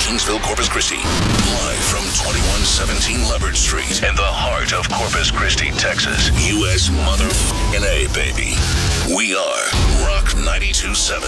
Kingsville, Corpus Christi. Live from 2117 Leopard Street in the heart of Corpus Christi, Texas. U.S. mother A, baby. We are Rock 92.7.